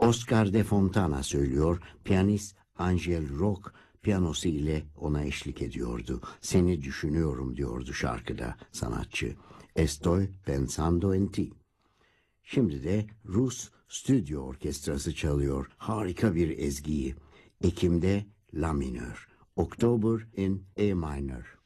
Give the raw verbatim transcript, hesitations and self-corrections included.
Oscar de Fontana söylüyor, piyanist Angel Rock piyanosu ile ona eşlik ediyordu. Seni düşünüyorum diyordu şarkıda sanatçı. Estoy pensando en ti. Şimdi de Rus stüdyo orkestrası çalıyor harika bir ezgiyi. Ekim'de La minör, October in A minor.